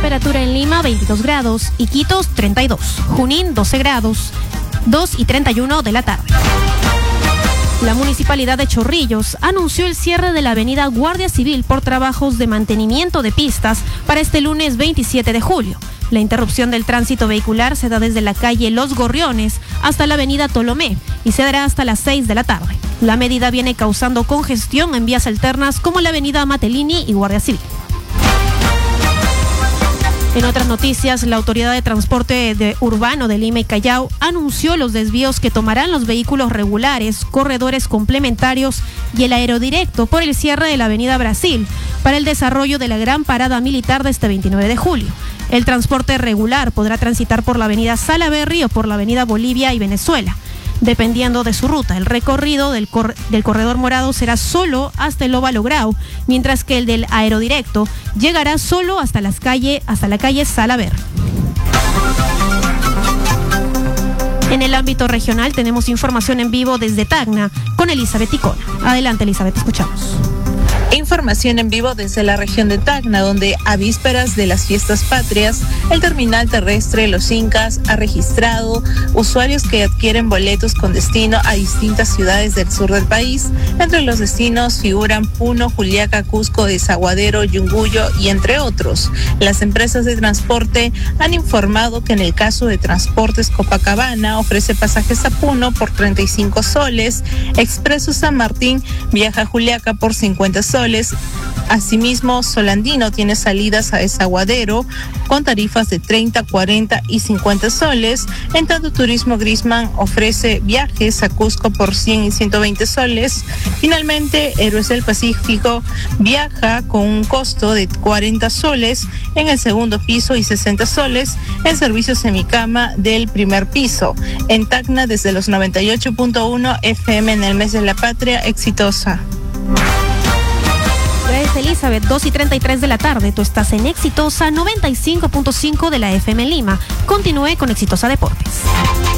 temperatura en Lima 22 grados, Iquitos 32, Junín 12 grados, 2:31 de la tarde. La Municipalidad de Chorrillos anunció el cierre de la avenida Guardia Civil por trabajos de mantenimiento de pistas para este lunes 27 de julio. La interrupción del tránsito vehicular se da desde la calle Los Gorriones hasta la avenida Tolomé y se dará hasta las 6 de la tarde. La medida viene causando congestión en vías alternas como la avenida Matelini y Guardia Civil. En otras noticias, la Autoridad de Transporte Urbano de Lima y Callao anunció los desvíos que tomarán los vehículos regulares, corredores complementarios y el aerodirecto por el cierre de la Avenida Brasil para el desarrollo de la gran parada militar de este 29 de julio. El transporte regular podrá transitar por la Avenida Salaberry o por la Avenida Bolivia y Venezuela, dependiendo de su ruta. El recorrido del corredor morado será solo hasta el óvalo Grau, mientras que el del aerodirecto llegará solo hasta la calle Salaberry. En el ámbito regional tenemos información en vivo desde Tacna con Elizabeth Icona. Adelante, Elizabeth, escuchamos. Información en vivo desde la región de Tacna, donde a vísperas de las fiestas patrias, el terminal terrestre Los Incas ha registrado usuarios que adquieren boletos con destino a distintas ciudades del sur del país. Entre los destinos figuran Puno, Juliaca, Cusco, Desaguadero, Yunguyo y entre otros. Las empresas de transporte han informado que en el caso de Transportes Copacabana ofrece pasajes a Puno por 35 soles, Expreso San Martín viaja a Juliaca por 50 soles. Asimismo, Solandino tiene salidas a Desaguadero con tarifas de 30, 40 y 50 soles. En tanto, Turismo Grisman ofrece viajes a Cusco por 100 y 120 soles. Finalmente, Héroes del Pacífico viaja con un costo de 40 soles en el segundo piso y 60 soles en servicio semicama del primer piso. En Tacna, desde los 98.1 FM en el mes de la patria, exitosa. Gracias, Elizabeth. 2:33 de la tarde. Tú estás en Exitosa 95.5 de la FM en Lima. Continúe con Exitosa Deportes.